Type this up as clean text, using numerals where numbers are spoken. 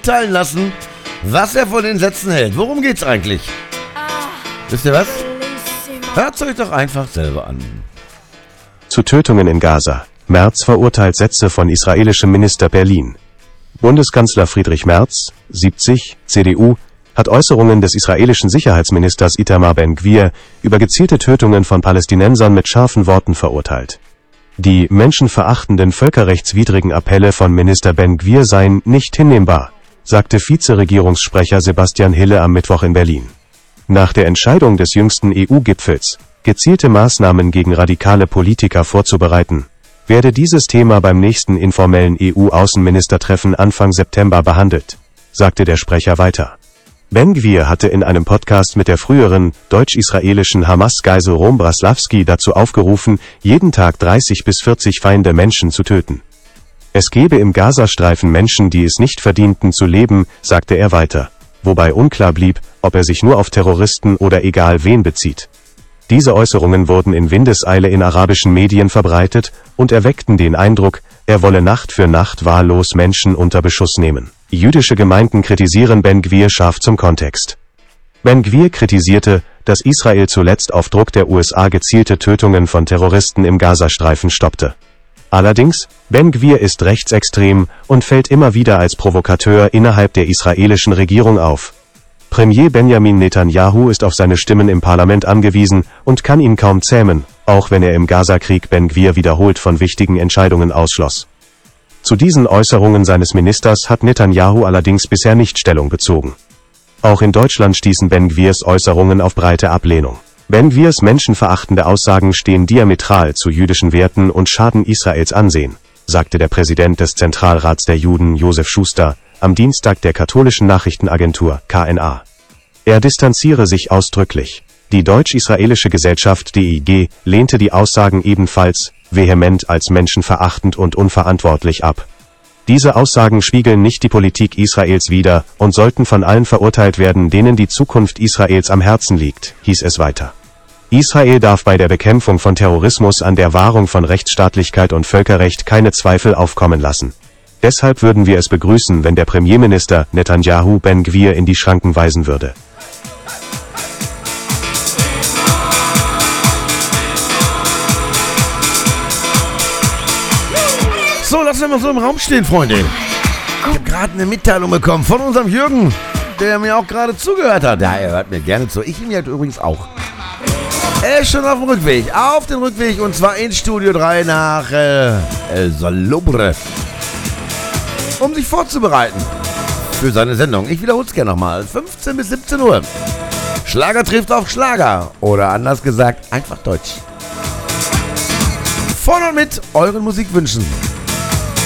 mitteilen lassen, was er von den Sätzen hält. Worum geht's eigentlich? Wisst ihr was? Hört's euch doch einfach selber an. Zu Tötungen in Gaza. Merz verurteilt Sätze von israelischem Minister Berlin. Bundeskanzler Friedrich Merz, 70, CDU, hat Äußerungen des israelischen Sicherheitsministers Itamar Ben-Gvir über gezielte Tötungen von Palästinensern mit scharfen Worten verurteilt. Die menschenverachtenden völkerrechtswidrigen Appelle von Minister Ben-Gvir seien nicht hinnehmbar, sagte Vizeregierungssprecher Sebastian Hille am Mittwoch in Berlin. Nach der Entscheidung des jüngsten EU-Gipfels, gezielte Maßnahmen gegen radikale Politiker vorzubereiten, werde dieses Thema beim nächsten informellen EU-Außenministertreffen Anfang September behandelt, sagte der Sprecher weiter. Ben-Gvir hatte in einem Podcast mit der früheren deutsch-israelischen Hamas-Geisel Rom Braslavsky dazu aufgerufen, jeden Tag 30 bis 40 feinde Menschen zu töten. Es gebe im Gazastreifen Menschen, die es nicht verdienten zu leben, sagte er weiter, wobei unklar blieb, ob er sich nur auf Terroristen oder egal wen bezieht. Diese Äußerungen wurden in Windeseile in arabischen Medien verbreitet und erweckten den Eindruck, er wolle Nacht für Nacht wahllos Menschen unter Beschuss nehmen. Jüdische Gemeinden kritisieren Ben-Gvir scharf zum Kontext. Ben-Gvir kritisierte, dass Israel zuletzt auf Druck der USA gezielte Tötungen von Terroristen im Gazastreifen stoppte. Allerdings, Ben-Gvir ist rechtsextrem und fällt immer wieder als Provokateur innerhalb der israelischen Regierung auf. Premier Benjamin Netanyahu ist auf seine Stimmen im Parlament angewiesen und kann ihn kaum zähmen, auch wenn er im Gazakrieg Ben-Gvir wiederholt von wichtigen Entscheidungen ausschloss. Zu diesen Äußerungen seines Ministers hat Netanyahu allerdings bisher nicht Stellung bezogen. Auch in Deutschland stießen Ben-Gvirs Äußerungen auf breite Ablehnung. Ben-Gvirs menschenverachtende Aussagen stehen diametral zu jüdischen Werten und schaden Israels Ansehen, sagte der Präsident des Zentralrats der Juden Josef Schuster am Dienstag der katholischen Nachrichtenagentur KNA. Er distanziere sich ausdrücklich. Die deutsch-israelische Gesellschaft DIG lehnte die Aussagen ebenfalls vehement als menschenverachtend und unverantwortlich ab. Diese Aussagen spiegeln nicht die Politik Israels wider und sollten von allen verurteilt werden, denen die Zukunft Israels am Herzen liegt, hieß es weiter. Israel darf bei der Bekämpfung von Terrorismus an der Wahrung von Rechtsstaatlichkeit und Völkerrecht keine Zweifel aufkommen lassen. Deshalb würden wir es begrüßen, wenn der Premierminister Netanyahu Ben-Gvir in die Schranken weisen würde. So, lassen wir mal so im Raum stehen, Freunde. Ich habe gerade eine Mitteilung bekommen von unserem Jürgen, der mir auch gerade zugehört hat. Ja, er hört mir gerne zu. Ich ihm ja übrigens auch. Er ist schon auf dem Rückweg, und zwar in Studio 3 nach El Salobre, um sich vorzubereiten für seine Sendung. Ich wiederhole es gerne nochmal. 15 bis 17 Uhr. Schlager trifft auf Schlager. Oder anders gesagt, einfach Deutsch. Von und mit euren Musikwünschen.